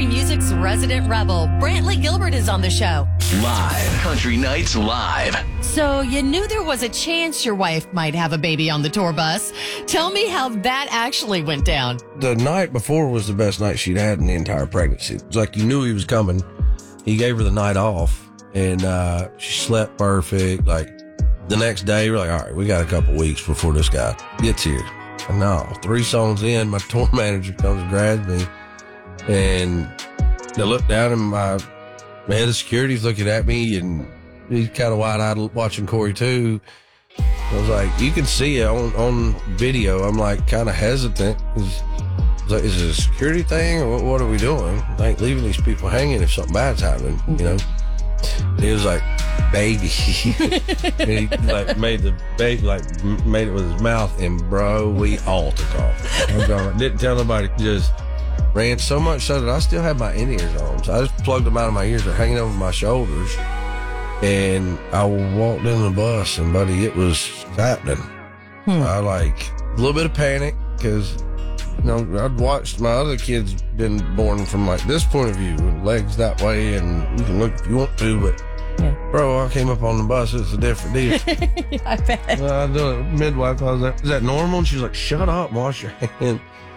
music's resident rebel, Brantley Gilbert, is on the show. Live. Country Nights Live. So you knew there was a chance your wife might have a baby on the tour bus. Tell me how that actually went down. The night before was the best night she'd had in the entire pregnancy. It was like you knew he was coming. He gave her the night off, and she slept perfect. Like the next day, we're like, all right, we got a couple weeks before this guy gets here. And no, 3 songs in, my tour manager comes and grabs me, and I look down, and my head of security's looking at me, and he's kind of wide-eyed watching Corey too. I was like, you can see it on video. I'm like kind of hesitant. I was like, is it a security thing, or what are we doing? Like leaving these people hanging if something bad's happening, you know? And he was like, baby. And he like made the baby, like made it with his mouth, and bro, we all took off. Didn't tell nobody, just ran so much so that I still had my in-ears on. So I just plugged them out of my ears. They're hanging over my shoulders. And I walked in the bus, and buddy, it was happening. I like a little bit of panic because, you know, I'd watched my other kids been born from like this point of view, with legs that way, and you can look if you want to, but bro, I came up on the bus, it's a different deal. Yeah, I bet. I do it. Midwife, I was like, is that normal? And she was like, shut up, wash your hands.